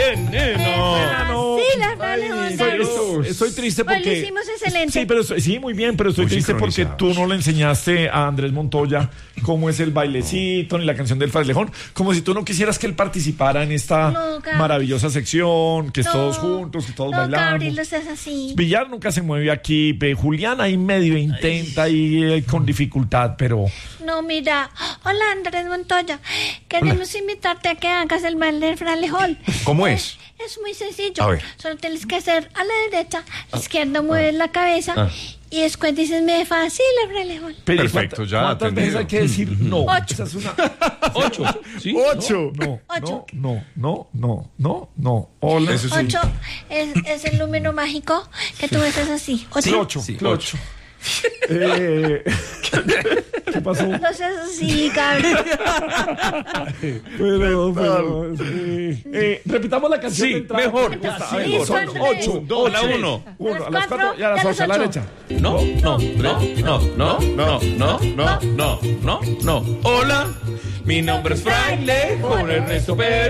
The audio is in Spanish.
bien, no. Sí, la Fralejón. Estoy triste Pues porque... lo hicimos excelente. Sí, pero sí, muy bien, pero estoy Muy triste porque sincronizados. tú no le enseñaste a Andrés Montoya cómo es el bailecito ni la canción del Fralejón, como si tú no quisieras que él participara en esta No, Gabriel. maravillosa sección, que es No, todos juntos, que todos no, bailamos. Gabriel, no seas así. Villar nunca se mueve aquí, Julián ahí medio intenta y con dificultad, pero... No, mira. Hola, Andrés Montoya. Queremos invitarte a que hagas el baile del Fralejón. ¿Cómo es? Es muy sencillo. A ver. Solo tienes que hacer a la derecha, izquierda, mueves la cabeza y después dices, me fácil el Fralejón. Pero Perfecto, ya ¿cuántas veces entendido. hay que decir no? 8. Esa es una... 8. ¿Sí? 8. No, Ocho. no. Hola. Eso sí. 8 es el número mágico que tú haces así. 8. Clocho, Sí, clocho. ¿Qué pasó? No seas así, Gabriel. Pero, sí. Repitamos la canción Sí, de entrada. mejor. Está, Sí, mejor. son Son tres. 8, A la 1. a las 4 y a las y a las 8 a la ocho. derecha. No. Hola, mi nombre es Fraile, con Ernesto Pérez.